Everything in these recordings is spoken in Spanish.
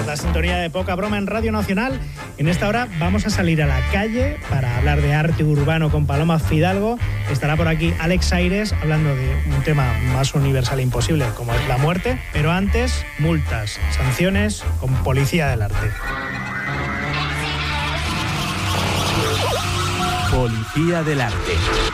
la sintonía de Poca Broma en Radio Nacional. En esta hora vamos a salir a la calle para hablar de arte urbano con Paloma Fidalgo. Estará por aquí Alex Aires hablando de un tema más universal e imposible como es la muerte. Pero antes, multas, sanciones con Policía del Arte. Policía del Arte.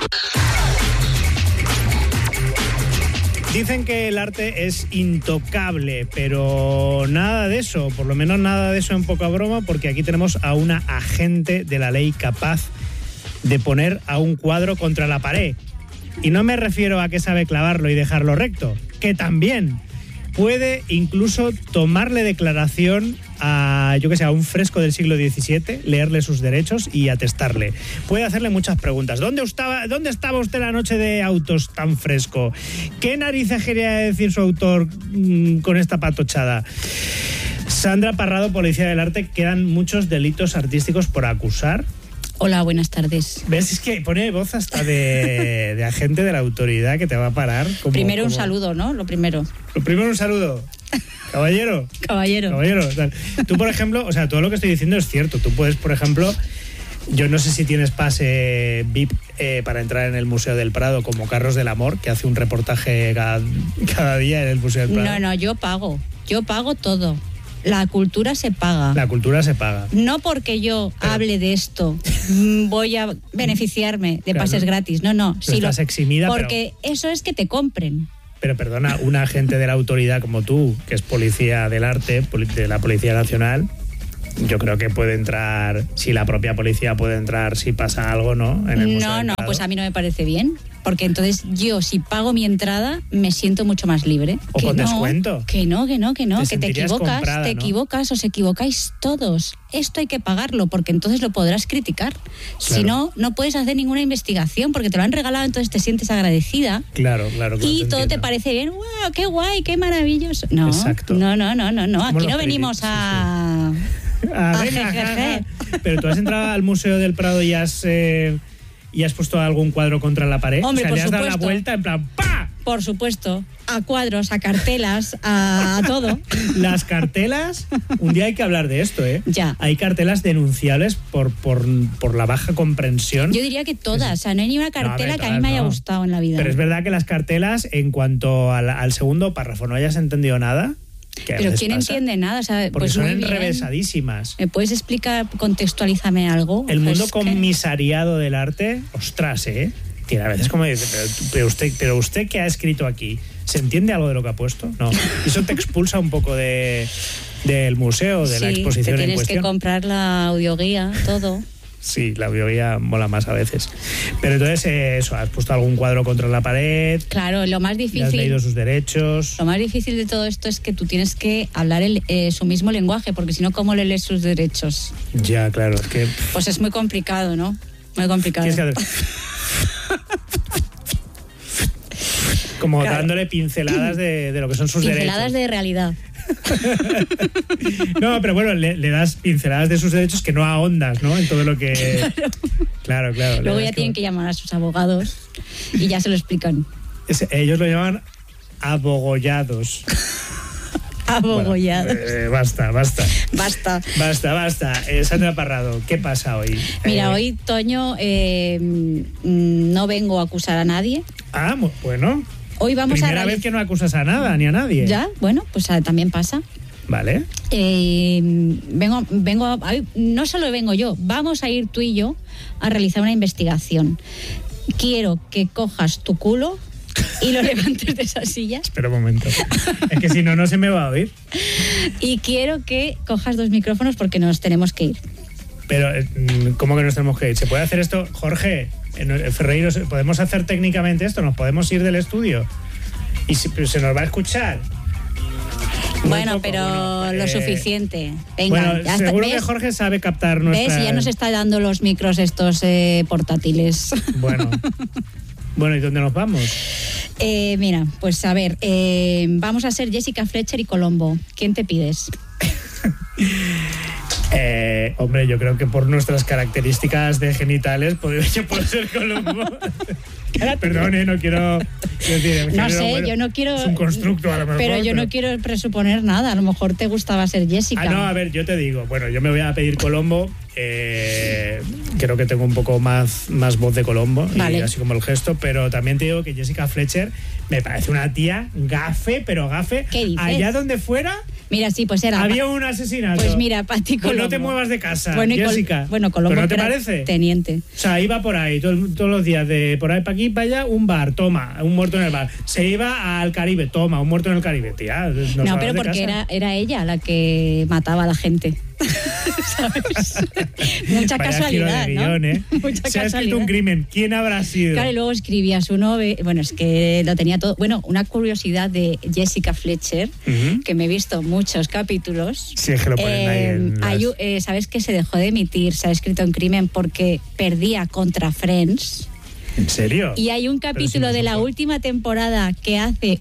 Dicen que el arte es intocable, pero nada de eso, por lo menos nada de eso en Poca Broma, porque aquí tenemos a una agente de la ley capaz de poner a un cuadro contra la pared. Y no me refiero a que sabe clavarlo y dejarlo recto, que también puede incluso tomarle declaración a, yo que sé, a un fresco del siglo XVII, leerle sus derechos y atestarle. Puede hacerle muchas preguntas. ¿Dónde estaba usted la noche de autos tan fresco? ¿Qué narices quería decir su autor con esta patochada? Sandra Parrado, Policía del Arte, quedan muchos delitos artísticos por acusar. Hola, buenas tardes. ¿Ves? Es que pone voz hasta de agente de la autoridad que te va a parar. Un saludo, ¿no? Lo primero un saludo. Caballero. Caballero. Tú, por ejemplo, o sea, todo lo que estoy diciendo es cierto. Tú puedes, por ejemplo, yo no sé si tienes pase VIP para entrar en el Museo del Prado, como Carlos del Amor, que hace un reportaje cada día en el Museo del Prado. No, yo pago todo. La cultura se paga. La cultura se paga. No porque yo hable de esto voy a beneficiarme de pases gratis. No. Si estás eximida, porque eso es que te compren. Pero perdona, un agente de la autoridad como tú, que es policía del arte, de la Policía Nacional, yo creo que puede entrar, si la propia policía puede entrar, si pasa algo, ¿no? En el Museo del Prado. Pues a mí no me parece bien. Porque entonces yo, si pago mi entrada, me siento mucho más libre. O con descuento. Que no. Que te equivocas, comprada, ¿no? Os equivocáis todos. Esto hay que pagarlo, porque entonces lo podrás criticar. Claro. Si no, no puedes hacer ninguna investigación, porque te lo han regalado, entonces te sientes agradecida. Claro. Y todo te parece bien. ¡Wow! ¡Qué guay! ¡Qué maravilloso! No, exacto. No. Aquí no venimos a... Sí. Pero tú has entrado al Museo del Prado y has puesto algún cuadro contra la pared. Hombre, o sea, por le has supuesto. dado la vuelta en plan ¡pa! Por supuesto. A cuadros, a cartelas, a todo. Las cartelas, un día hay que hablar de esto, ¿eh? Ya. Hay cartelas denunciables por la baja comprensión. Yo diría que todas, o sea, no hay ni una cartela que a mí me haya gustado en la vida. Pero es verdad que las cartelas, en cuanto al segundo párrafo no hayas entendido nada. Pero ¿quién entiende nada? O sea, porque pues son muy bien. enrevesadísimas. ¿Me puedes explicar, contextualízame algo? El mundo comisariado del arte, ostras, tiene a veces como dice, pero usted ¿qué ha escrito aquí? ¿Se entiende algo de lo que ha puesto? No. Eso te expulsa un poco del museo, de la exposición en cuestión. Tienes que comprar la audioguía, todo. Sí, la audioguía mola más a veces. Pero entonces, eso, has puesto algún cuadro contra la pared. Claro, lo más difícil. Has leído sus derechos. Lo más difícil de todo esto es que tú tienes que hablar su mismo lenguaje, porque si no, ¿cómo le lees sus derechos? Ya, claro, es que. Pues es muy complicado, ¿no? Muy complicado. Tienes que hacer. Como dándole pinceladas de lo que son sus derechos. Pinceladas de realidad. No, pero bueno, le das pinceladas de sus derechos que no ahondas, ¿no? En todo lo que... Claro. Luego ya tienen que llamar a sus abogados y ya se lo explican. Ellos lo llaman abogollados. Abogollados. Bueno, basta. Sandra Parrado, ¿qué pasa hoy? Mira, hoy, Toño, no vengo a acusar a nadie. Ah, bueno. Hoy vamos Primera vez que no acusas a nada, ni a nadie. Ya, bueno, pues también pasa. Vale. No solo vengo yo, vamos a ir tú y yo a realizar una investigación. Quiero que cojas tu culo y lo levantes de esa silla. Espera un momento. Es que si no se me va a oír. Y quiero que cojas 2 micrófonos porque nos tenemos que ir. Pero, ¿cómo que nos tenemos que ir? ¿Se puede hacer esto? Jorge, Ferreiro, ¿podemos hacer técnicamente esto? ¿Nos podemos ir del estudio? ¿Y se nos va a escuchar? Bueno, pero lo suficiente. Venga, bueno, ya seguro está. que Jorge sabe captar nuestra... ¿Ves? Ya nos está dando los micros estos portátiles. Bueno, ¿y dónde nos vamos? Mira, pues a ver, vamos a ser Jessica Fletcher y Colombo. ¿Quién te pides? Hombre, yo creo que por nuestras características de genitales yo puedo ser Colombo. Perdón, no quiero decir, no sé, bueno, yo no quiero. Es un constructo a lo mejor. Pero yo no quiero presuponer nada. A lo mejor te gustaba ser Jessica. No, a ver, yo te digo. Bueno, yo me voy a pedir Colombo. Creo que tengo un poco más voz de Colombo, vale. Y así como el gesto. Pero también te digo que Jessica Fletcher me parece una tía gafe, pero gafe. ¿Qué dices? Allá donde fuera. Mira, sí, pues era. Había un asesinato. Pues mira, Pati Colombo. Pues no te muevas de casa, bueno, Jessica. Colombo. ¿Pero no te parece? Teniente. O sea, iba por ahí todos los días, de por ahí para aquí, para allá, un bar, toma, un muerto en el bar. Se iba al Caribe, toma, un muerto en el Caribe, tía. No, pero porque era ella la que mataba a la gente. ¿Sabes? Mucha vaya casualidad, giro de guión, ¿no? Mucha Se ha escrito un crimen. ¿Quién habrá sido? Claro, y luego escribía su novio. Bueno, es que lo tenía todo. Bueno, una curiosidad de Jessica Fletcher, que me he visto muchos capítulos. Sí, es que lo ponen ahí ¿sabes que se dejó de emitir? Se ha escrito un crimen porque perdía contra Friends. ¿En serio? Y hay un capítulo de la última temporada que hace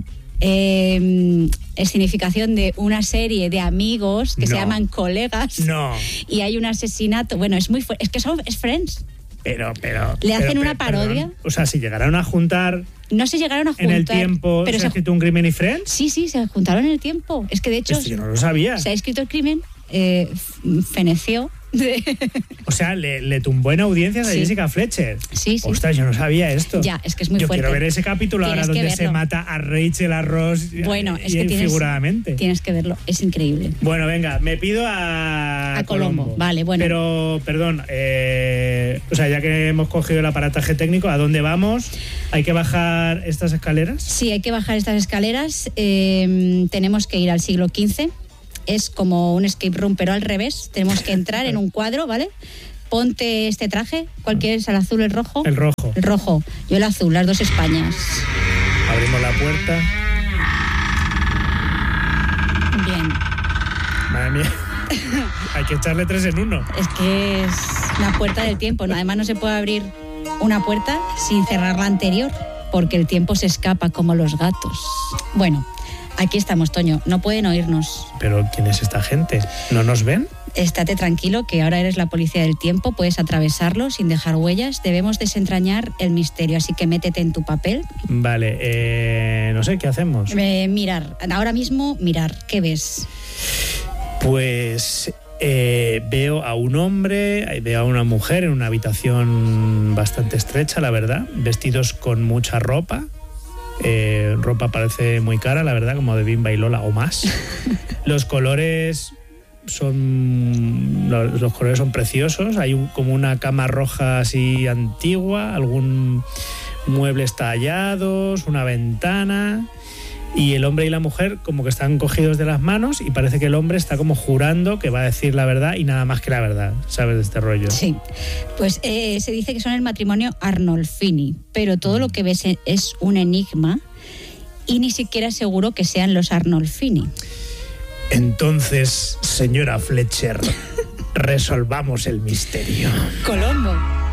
escenificación de una serie de amigos que se llaman Colegas. No. Y hay un asesinato. Bueno, es muy fuerte. Es que es Friends. Pero ¿le hacen una parodia? Perdón. O sea, si llegaron a juntar. No se llegaron a juntar. ¿En el tiempo pero se ha escrito un crimen y Friends? Sí, se juntaron en el tiempo. Es que de hecho. Yo no lo sabía. Se ha escrito el crimen, feneció. O sea, le tumbó en audiencias a Jessica Fletcher. Sí. Ostras, yo no sabía esto. Ya, es que es muy fuerte. Yo quiero ver ese capítulo ahora donde se mata a Rachel, a Ross. Bueno, es que figuradamente. Tienes que verlo, es increíble. Bueno, venga, me pido a Colombo. Vale, bueno. Pero, perdón, o sea, ya que hemos cogido el aparataje técnico, ¿a dónde vamos? ¿Hay que bajar estas escaleras? Sí, hay que bajar estas escaleras. Tenemos que ir al siglo XV. Es como un escape room, pero al revés. Tenemos que entrar en un cuadro, ¿vale? Ponte este traje. ¿Cuál quieres? ¿El azul o el rojo? El rojo. El rojo. Yo el azul, las dos Españas. Abrimos la puerta. Bien. Madre mía. Hay que echarle 3 en 1. Es que es la puerta del tiempo. Además, no se puede abrir una puerta sin cerrar la anterior, porque el tiempo se escapa como los gatos. Bueno. Aquí estamos, Toño. No pueden oírnos. ¿Pero quién es esta gente? ¿No nos ven? Estate tranquilo, que ahora eres la policía del tiempo. Puedes atravesarlo sin dejar huellas. Debemos desentrañar el misterio, así que métete en tu papel. Vale, no sé, ¿qué hacemos? Mirar. Ahora mismo, mirar. ¿Qué ves? Pues veo a un hombre, veo a una mujer en una habitación bastante estrecha, la verdad. Vestidos con mucha ropa. Ropa parece muy cara, la verdad, como de Bimba y Lola o más. Los colores son preciosos. Hay como una cama roja así antigua, algún muebles tallados, una ventana, y el hombre y la mujer como que están cogidos de las manos y parece que el hombre está como jurando que va a decir la verdad y nada más que la verdad. ¿Sabes de este rollo? Sí, pues se dice que son el matrimonio Arnolfini, pero todo lo que ves es un enigma y ni siquiera es seguro que sean los Arnolfini. Entonces, señora Fletcher, resolvamos el misterio. Colombo.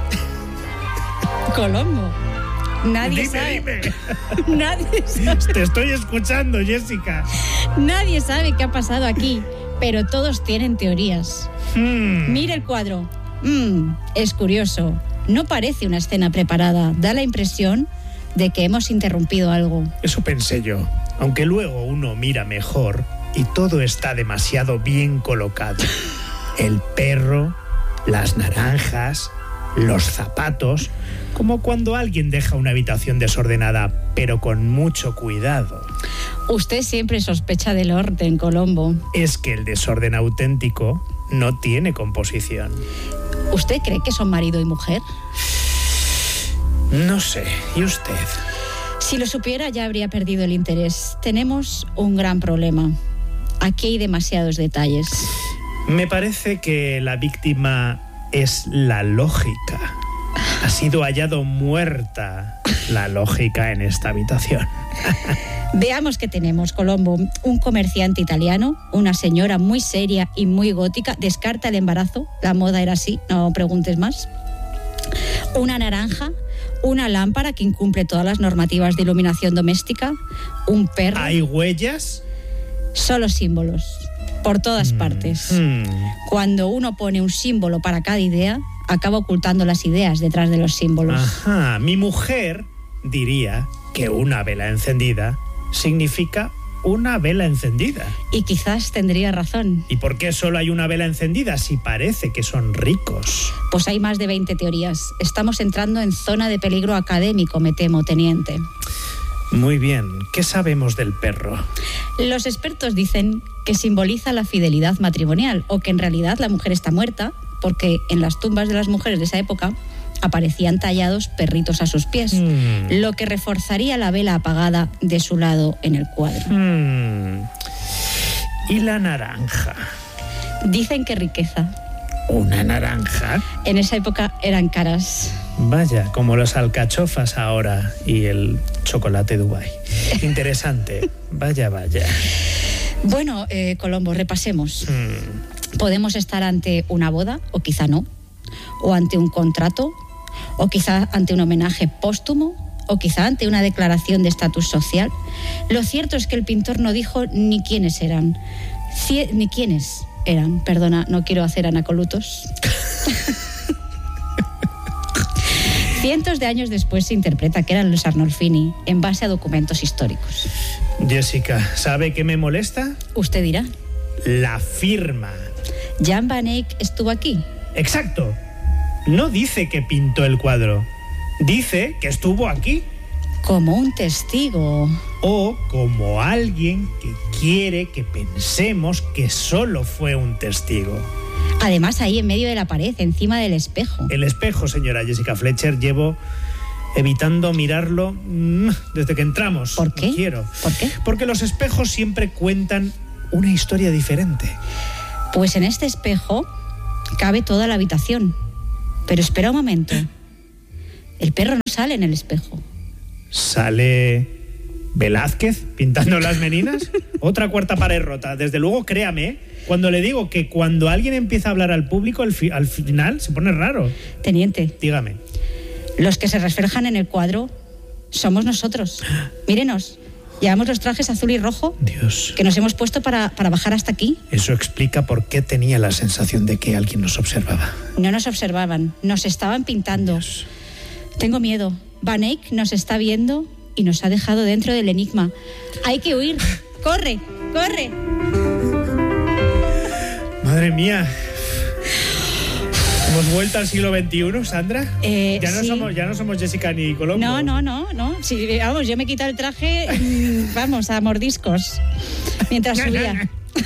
Nadie sabe. Dime. Nadie sabe. Te estoy escuchando, Jessica. Nadie sabe qué ha pasado aquí, pero todos tienen teorías. Mira el cuadro. Es curioso. No parece una escena preparada. Da la impresión de que hemos interrumpido algo. Eso pensé yo. Aunque luego uno mira mejor y todo está demasiado bien colocado. El perro, las naranjas, los zapatos, como cuando alguien deja una habitación desordenada, pero con mucho cuidado. Usted siempre sospecha del orden, Colombo. Es que el desorden auténtico no tiene composición. ¿Usted cree que son marido y mujer? No sé. ¿Y usted? Si lo supiera, ya habría perdido el interés. Tenemos un gran problema. Aquí hay demasiados detalles. Me parece que la víctima es la lógica. Ha sido hallado muerta la lógica en esta habitación. Veamos qué tenemos, Colombo. Un comerciante italiano, una señora muy seria y muy gótica, descarta el embarazo. La moda era así, no preguntes más. Una naranja, una lámpara que incumple todas las normativas de iluminación doméstica, un perro. ¿Hay huellas? Solo símbolos. por todas partes. Cuando uno pone un símbolo para cada idea, acaba ocultando las ideas detrás de los símbolos. Ajá, mi mujer diría que una vela encendida significa una vela encendida. Y quizás tendría razón. ¿Y por qué solo hay una vela encendida si parece que son ricos? Pues hay más de 20 teorías. Estamos entrando en zona de peligro académico, me temo, teniente. Muy bien, ¿qué sabemos del perro? Los expertos dicen que simboliza la fidelidad matrimonial, o que en realidad la mujer está muerta, porque en las tumbas de las mujeres de esa época aparecían tallados perritos a sus pies, lo que reforzaría la vela apagada de su lado en el cuadro. ¿Y la naranja? Dicen que riqueza. ¿Una naranja? En esa época eran caras. Vaya, como las alcachofas ahora y el chocolate Dubái. Interesante. Vaya. Bueno, Colombo, repasemos. Podemos estar ante una boda, o quizá no, o ante un contrato, o quizá ante un homenaje póstumo, o quizá ante una declaración de estatus social. Lo cierto es que el pintor no dijo ni quiénes eran. Perdona, no quiero hacer anacolutos. Cientos de años después se interpreta que eran los Arnolfini en base a documentos históricos. Jessica, ¿sabe qué me molesta? Usted dirá. La firma. Jan van Eyck estuvo aquí. Exacto. No dice que pintó el cuadro. Dice que estuvo aquí. Como un testigo. O como alguien que quiere que pensemos que solo fue un testigo. Además, ahí en medio de la pared, encima del espejo. El espejo, señora Jessica Fletcher, llevo evitando mirarlo desde que entramos. ¿Por qué? No quiero. ¿Por qué? Porque los espejos siempre cuentan una historia diferente. Pues en este espejo cabe toda la habitación. Pero espera un momento. El perro no sale en el espejo. ¿Sale Velázquez pintando las meninas? Otra cuarta pared rota. Desde luego, créame, cuando le digo que cuando alguien empieza a hablar al público, al final se pone raro. Teniente. Dígame. Los que se reflejan en el cuadro somos nosotros. Mírenos. Llevamos los trajes azul y rojo. Dios. Que nos hemos puesto para bajar hasta aquí. Eso explica por qué tenía la sensación de que alguien nos observaba. No nos observaban, nos estaban pintando. Dios. Tengo miedo. Van Eyck nos está viendo y nos ha dejado dentro del enigma. Hay que huir. ¡Corre! ¡Corre! Madre mía. ¿Hemos vuelto al siglo XXI, Sandra? Ya no somos Jessica ni Colombo. No. Sí, vamos, yo me he quitado el traje, vamos, a mordiscos, mientras subía.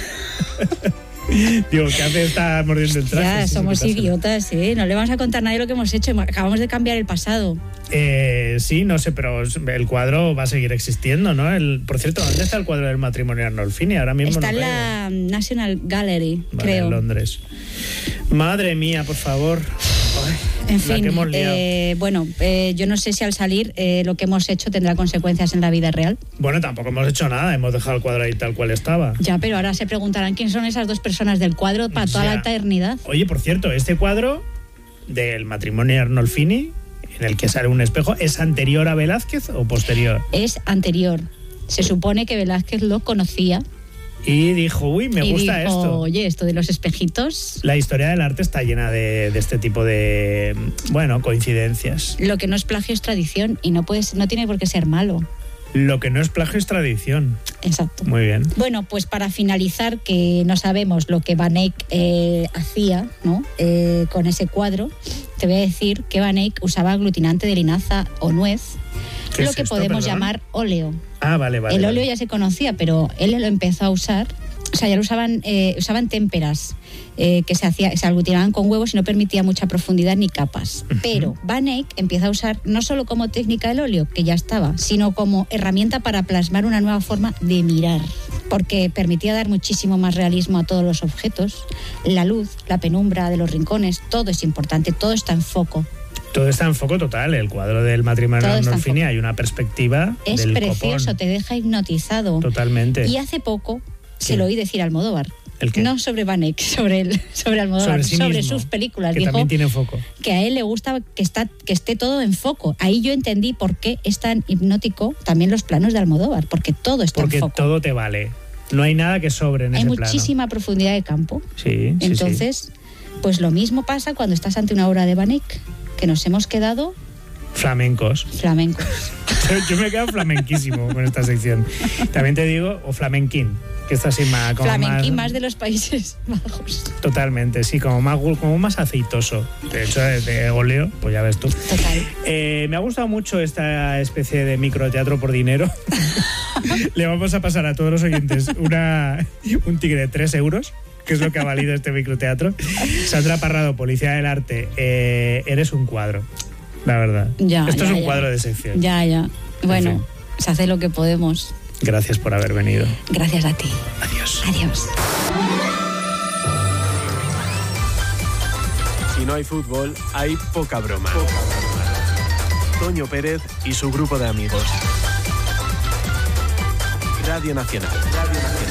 Digo, ¿qué hace esta mordiendo el traje? Ya, Sí, somos ¿qué pasa? idiotas, ¿eh? No le vamos a contar a nadie lo que hemos hecho. Acabamos de cambiar el pasado. Sí, no sé, pero el cuadro va a seguir existiendo, ¿no? Por cierto, ¿dónde está el cuadro del matrimonio Arnolfini? Ahora mismo Está no en veo. la National Gallery, Vale, creo. en Londres. Madre mía, por favor. Ay, En la fin, que hemos liado. yo no sé si al salir lo que hemos hecho tendrá consecuencias en la vida real. Bueno, tampoco hemos hecho nada, hemos dejado el cuadro ahí tal cual estaba. Ya, pero ahora se preguntarán quién son esas dos personas del cuadro para toda Ya. la eternidad. Oye, por cierto, este cuadro del matrimonio Arnolfini, en el que sale un espejo, ¿es anterior a Velázquez o posterior? Es anterior. Se supone que Velázquez lo conocía. Y dijo, uy, me y gusta dijo, esto. Oye, esto de los espejitos, La historia del arte está llena de este tipo de, coincidencias. lo que no es plagio es tradición y no tiene por qué ser malo. Lo que no es plagio es tradición. Exacto. Muy bien. Bueno, pues para finalizar, que no sabemos lo que Van Eyck hacía, ¿no? Con ese cuadro, te voy a decir que Van Eyck usaba aglutinante de linaza o nuez, ¿Qué lo es que esto, podemos perdón? llamar óleo. Ah, vale. El óleo ya se conocía, pero él lo empezó a usar. O sea, ya lo usaban témperas que se aglutinaban con huevos y no permitía mucha profundidad ni capas. Pero Van Eyck empieza a usar no solo como técnica el óleo, que ya estaba, sino como herramienta para plasmar una nueva forma de mirar, porque permitía dar muchísimo más realismo a todos los objetos. La luz, la penumbra de los rincones, todo es importante, todo está en foco. Todo está en foco total. El cuadro del matrimonio Todo está en Arnolfini foco. hay una perspectiva Es del precioso, copón. te deja hipnotizado. Totalmente. Y hace poco se ¿Qué? lo oí decir a Almodóvar. ¿El qué? No sobre Van Eyck, sobre Almodóvar, Sobre sí sobre mismo, sus películas. que Dijo también tiene foco. que a él le gusta que esté todo en foco. Ahí yo entendí por qué es tan hipnótico también los planos de Almodóvar, porque todo está Porque en foco. todo te vale. No hay nada que sobre en hay ese plano. muchísima profundidad de campo. Sí, sí, Entonces, pues lo mismo pasa cuando estás ante una obra de Van Eyck, que nos hemos quedado flamencos. Yo me he quedado flamenquísimo con esta sección. También te digo, o flamenquín, que está así más... Como flamenquín más de los Países Bajos. Totalmente, sí, como más aceitoso. De hecho, de óleo, pues ya ves tú. Total. Me ha gustado mucho esta especie de microteatro por dinero. Le vamos a pasar a todos los oyentes un ticket de 3 euros, que es lo que ha valido este microteatro. Sandra Parrado, Policía del Arte, eres un cuadro, la verdad. Esto es un cuadro de sección. Ya. Bueno, en fin, se hace lo que podemos. Gracias por haber venido. Gracias a ti. Adiós. Si no hay fútbol, hay poca broma. Toño Pérez y su grupo de amigos. Radio Nacional.